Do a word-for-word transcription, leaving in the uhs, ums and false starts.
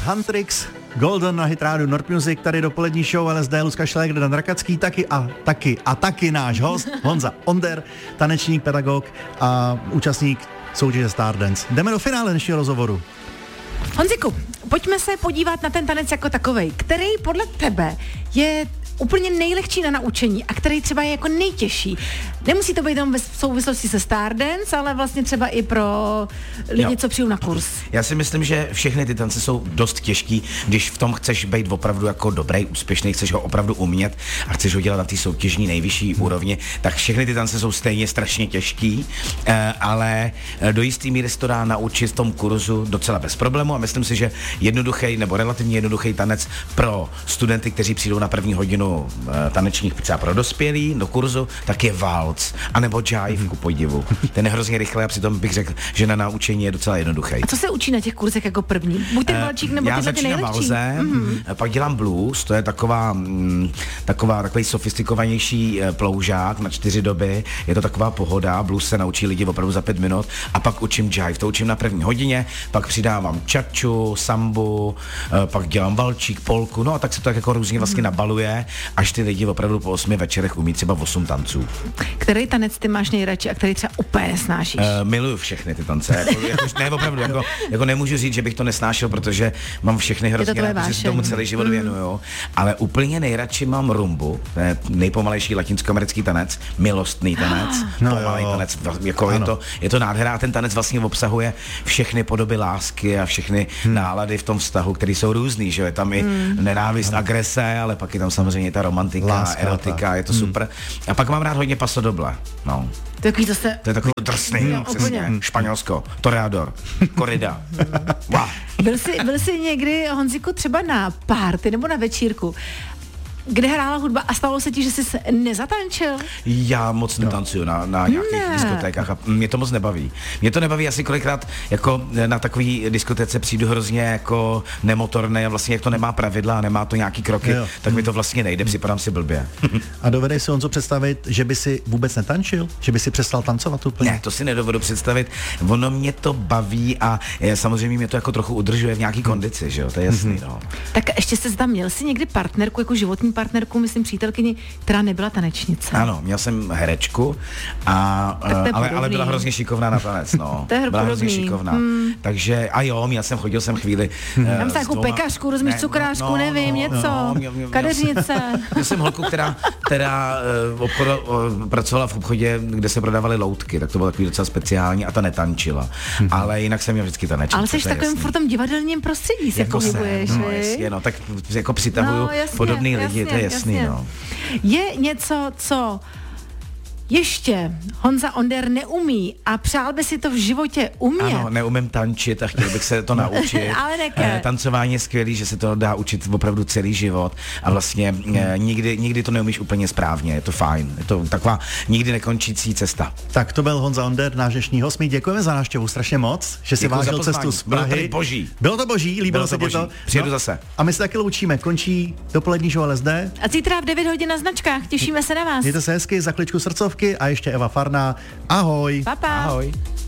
Huntrix, Golden na Hitrádu Nord Music, tady dopolední show L S D, Lucka Šlégr, Dan Rakacký, taky a taky a taky náš host Honza Onder, tanečník, pedagog a účastník soutěže Stardance. Jdeme do finále dnešního rozhovoru. Honziku, pojďme se podívat na ten tanec jako takovej, který podle tebe je úplně nejlehčí na naučení a který třeba je jako nejtěžší. Nemusí to být jenom v souvislosti se Stardance, ale vlastně třeba i pro lidi, jo. co přijdou na kurz. Já si myslím, že všechny ty tance jsou dost těžký, když v tom chceš být opravdu jako dobrý, úspěšný, chceš ho opravdu umět a chceš ho dělat na té soutěžní nejvyšší hmm. úrovni, tak všechny ty tance jsou stejně strašně těžký, ale do jistý míry se to dá naučit v tom kurzu docela bez problému a myslím si, že jednoduchý nebo relativně jednoduchý tanec pro studenty, kteří přijdou na první hodinu tanečních třeba pro dospělí do kurzu, tak je waltz, anebo jive, ku podivu. Ten je hrozně rychlý a přitom bych řekl, že na naučení je docela jednoduchý. A co se učí na těch kurzech jako první? Buď ten valčík, nebo já tyhle ty nejlepší? Já začínám valzem, mm-hmm. pak dělám blues, to je taková, mm, taková takový sofistikovanější ploužák na čtyři doby, je to taková pohoda, blues se naučí lidi opravdu za pět minut a pak učím jive, to učím na první hodině, pak přidávám čaču, sambu, pak dělám valčík, polku, no a tak se to tak jako různě vlastně mm-hmm. nabaluje, až ty lidi opravdu po osmi večerech umí třeba osm tanců. Který tanec ty máš nejradši a který třeba úplně nesnášíš? Uh, miluju všechny ty tance. Jako, jako, ne, opravdu, jako, jako nemůžu říct, že bych to nesnášel, protože mám všechny hrozně rád, protože tomu celý život mm. věnuju. Ale úplně nejradši mám rumbu, to je nejpomalejší latinskoamerický tanec, milostný tanec, no pomalej jo. tanec, jako je to, je to nádhera a ten tanec vlastně obsahuje všechny podoby lásky a všechny hmm. nálady v tom vztahu, které jsou různý, že je tam i hmm. nenávist, hmm. agrese, ale pak je tam samozřejmě ta romantika, láska, erotika, ta. Je to hmm. super. A pak mám rád hodně pasodoble, no. To je takový zase... To je takový drsný, no, přesně. Španělsko, toreador, korida. Wow. Byl jsi, byl jsi někdy, Honziku, třeba na párty nebo na večírku, kde hrála hudba a stalo se ti, že jsi nezatančil? Já moc netancuju na, na nějakých ne. diskotékách a mě to moc nebaví. Mě to nebaví asi kolikrát, jako na takový diskotéce přijdu hrozně jako nemotorný a vlastně jak to nemá pravidla a nemá to nějaký kroky, jo. tak mi to vlastně nejde, připadám si blbě. A dovedeš si, Honzo, představit, že by si vůbec netančil? Že by si přestal tancovat úplně? Ne, to si nedovedu představit. Ono mě to baví a je, samozřejmě mě to jako trochu udržuje v nějaký kondici, že jo, to je jasný, mm-hmm. no. Tak ještě jsi tam měl si někdy partnerku, jako životní partnerku, myslím přítelkyni, která nebyla tanečnice. Ano, měl jsem herečku, a, ale, ale byla hrozně šikovná na tanec, no. To je byla hrozně šikovná. Hmm. Takže, a jo, měl jsem, chodil jsem chvíli. Hmm. Tam jsem jako pekařku, rozumíš, cukrášku, no, nevím, no, něco, no, měl, měl, kadeřnice. Měl jsem holku, která, která uh, obchoda, uh, pracovala v obchodě, kde se prodávaly loutky, tak to bylo takový docela speciální a ta netančila. Hmm. Ale jinak jsem měl vždycky tanečnice. Ale jsi v takovém furt tom divadelním prostředí se jako pohybuješ, no, jasně, no, tak jako přitahuju no, podobný lidi. Jasně, to je jasný, jasně. no. Je něco, co ještě Honza Onder neumí a přál by si to v životě umět? Ano, neumím tančit a chtěl bych se to naučit. Ale neke. Tancování je skvělý, že se to dá učit opravdu celý život a vlastně eh, nikdy, nikdy to neumíš úplně správně, je to fajn, je to taková nikdy nekončící cesta. Tak to byl Honza Onder, náš dnešní host. My děkujeme za návštěvu strašně moc, že si vážil cestu z Prahy. Bylo to boží. Bylo to boží, líbilo Bylo se ti to. Přijedu no. zase. A my se taky loučíme, končí dopolední show L S D. A zítra v devět hodin na značkách, těšíme se na vás. Mějte se hezky, za kličku srdcovky a ještě Eva Farná. Ahoj. Pa, pa. Ahoj.